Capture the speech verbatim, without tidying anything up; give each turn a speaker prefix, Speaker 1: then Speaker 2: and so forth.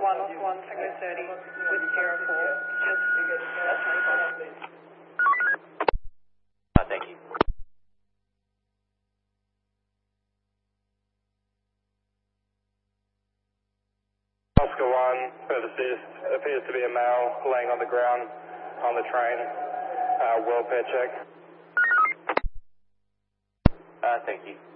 Speaker 1: one with one, Tango thirty, with Sierra four. Just, that's my phone.
Speaker 2: Uh, thank you.
Speaker 3: Oscar one, further assist, appears to be a male laying on the ground on the train. Uh, welfare check.
Speaker 2: Uh, thank you.